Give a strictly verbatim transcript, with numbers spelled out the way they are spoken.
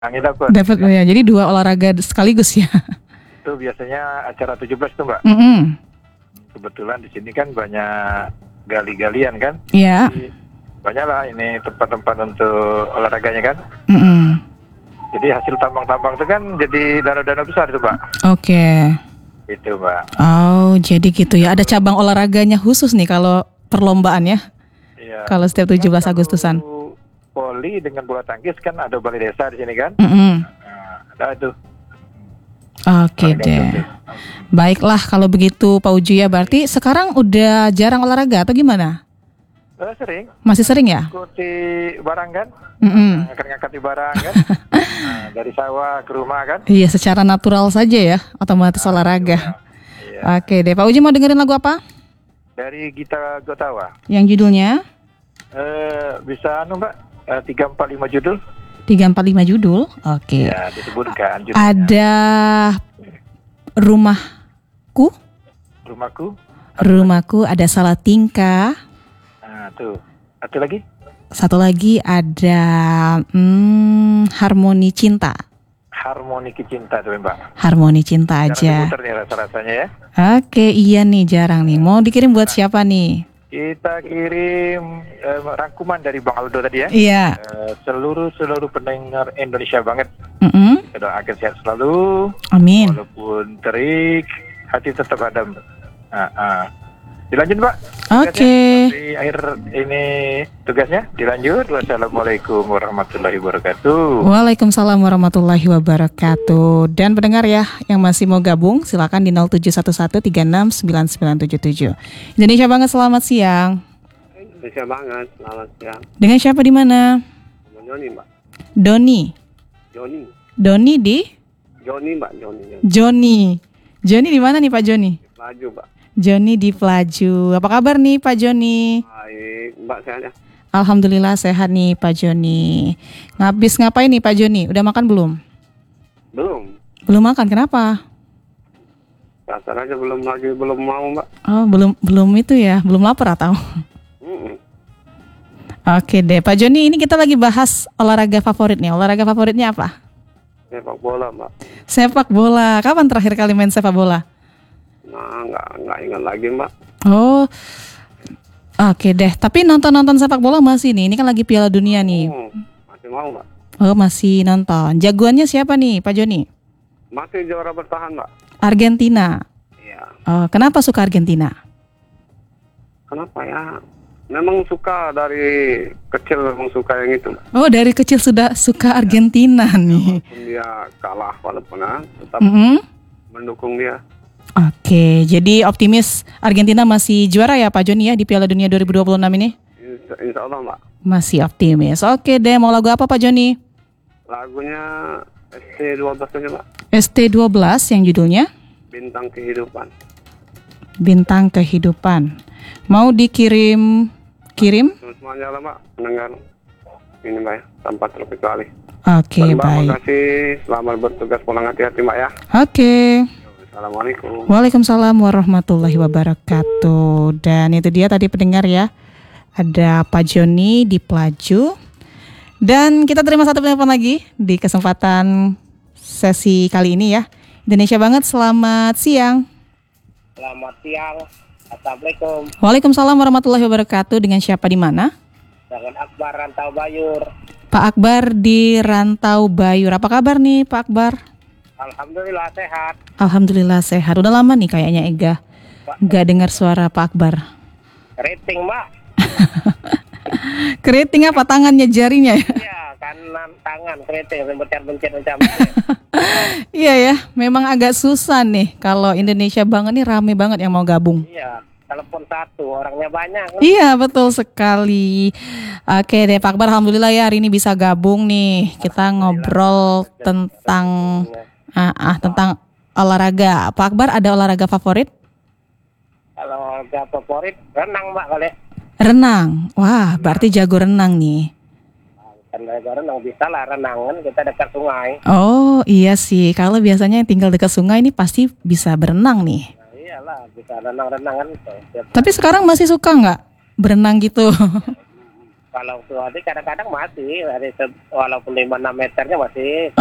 Angin dapat. Dapat ya. Jadi dua olahraga sekaligus ya. Itu biasanya acara tujuh belas tuh, Mbak. Mm-mm. Kebetulan di sini kan banyak gali-galian kan. Iya. Jadi, banyak lah ini tempat-tempat untuk olahraganya kan. Mm-mm. Jadi hasil tambang-tambang itu kan jadi danau-danau besar itu, Pak. Oke. Itu, Mbak. Oh, jadi gitu ya. Ada cabang olahraganya khusus nih kalau perlombaan ya. Iya. Kalau setiap tujuh belas Kalau Agustusan. Voli dengan bola tangkis kan ada balai desa di sini kan. Mm-mm. Nah, ada itu. Oke Olahraga deh. itu. Baiklah kalau begitu Pak Uju ya. Berarti sekarang udah jarang olahraga atau gimana? Eh, sering Masih sering ya? ikuti barang kan. Mm-mm. Ngangkat-ngangkati barang kan. Nah, dari sawah ke rumah kan. Iya, secara natural saja ya, otomatis olahraga. Iya. Oke deh, Pak Uji mau dengerin lagu apa? Dari Gita Gotawa. Yang judulnya Eh bisa anu Mbak, eh, tiga empat lima judul. tiga empat lima judul. Oke. Ya, disebutkan judulnya. Ada Rumahku, Rumahku. Rumahku, ada Salah Tingkah. Nah, tuh. Satu lagi? Satu lagi ada hmm, Harmoni Cinta. Harmoni Cinta tuh Mbak. Harmoni Cinta Jarang aja. diputer nih rasa-rasanya ya. Oke, iya nih jarang nih. Mau dikirim buat siapa nih? Kita kirim eh, rangkuman dari Bang Aldo tadi ya. Iya. Eh, seluruh seluruh pendengar Indonesia banget. Mm-mm. Kita doakan sehat selalu. Amin. Walaupun terik, hati tetap adem. Ah, ah. Dilanjut Mbak. Oke. Di akhir ini tugasnya dilanjut. Wassalamualaikum warahmatullahi wabarakatuh. Waalaikumsalam warahmatullahi wabarakatuh. Dan pendengar ya yang masih mau gabung silakan di nol tujuh satu satu tiga enam sembilan sembilan tujuh tujuh. Indonesia banget, selamat siang. Indonesia banget, selamat siang. Dengan siapa di mana? Sama Joni Mbak. Doni. Joni. Doni di Joni Mbak, Joni. Joni. Joni. Joni di mana nih Pak Joni? Laju Mbak. Joni di Pelaju. Apa kabar nih Pak Joni? Baik, Mbak sehat ya? Alhamdulillah sehat nih Pak Joni. Ngabis ngapain nih Pak Joni? Udah makan belum? Belum. Belum makan, kenapa? Dasar aja belum lagi, belum mau Mbak. Oh, belum belum itu ya, belum lapar atau? Mm-mm. Oke deh, Pak Joni, ini kita lagi bahas olahraga favoritnya. Olahraga favoritnya apa? Sepak bola Mbak. Sepak bola. Kapan terakhir kali main sepak bola? Nah, nggak nggak ingat lagi Mbak. Oh, oke deh. Tapi nonton-nonton sepak bola masih nih. Ini kan lagi Piala Dunia nih. Oh, masih mau Mbak. Oh, masih nonton. Jagoannya siapa nih, Pak Joni? Masih juara bertahan Mbak. Argentina. Iya. Oh, kenapa suka Argentina? Kenapa ya? Memang suka dari kecil, memang suka yang itu Mbak. Oh, dari kecil sudah suka Argentina nih. Walaupun dia kalah, walaupun ah, tetap Mm-mm. mendukung dia. Oke, jadi optimis Argentina masih juara ya Pak Joni ya di Piala Dunia dua ribu dua puluh enam ini? Insya, insya Allah Mbak. Masih optimis. Oke deh, mau lagu apa Pak Joni? Lagunya S T dua belas aja Mbak. S T dua belas yang judulnya Bintang Kehidupan. Bintang Kehidupan. Mau dikirim kirim? Semuanya lah Mbak, mendengar ini Mbak ya, tanpa terkecuali. Oke, Dan Mbak, baik. makasih, selamat bertugas, pulang hati-hati Mbak ya. Oke. Assalamualaikum. Waalaikumsalam warahmatullahi wabarakatuh. Dan itu dia tadi pendengar ya. Ada Pak Joni di Pelaju. Dan kita terima satu penelpon lagi di kesempatan sesi kali ini ya. Indonesia banget, selamat siang. Selamat siang. Assalamualaikum. Waalaikumsalam warahmatullahi wabarakatuh. Dengan siapa di mana? Dengan Akbar Rantau Bayur. Pak Akbar di Rantau Bayur. Apa kabar nih Pak Akbar? Alhamdulillah sehat. Alhamdulillah sehat. Udah lama nih kayaknya Ega nggak dengar suara Pak Akbar. Rating Mbak. Keriting apa tangannya, jarinya ya? Iya, kanan tangan keriting bencar-bencar macam. Iya ya, memang agak susah nih kalau Indonesia banget nih, rame banget yang mau gabung. Iya, telepon satu orangnya banyak. Iya betul sekali. Oke deh Pak Akbar, alhamdulillah ya hari ini bisa gabung nih. Kita ngobrol tentang ah, ah tentang olahraga. Pak Akbar ada olahraga favorit? Kalau olahraga favorit renang Mbak kali. Renang. Wah, berarti jago renang nih. Kan olahraga renang bisa lah, renang kan kita dekat sungai. Oh iya sih, kalau biasanya yang tinggal dekat sungai ini pasti bisa berenang nih. Nah, iyalah bisa renang-renang kan. Tapi sekarang masih suka nggak berenang gitu? Kalau Sulawesi kadang-kadang masih, dari se- walaupun lima enam meternya masih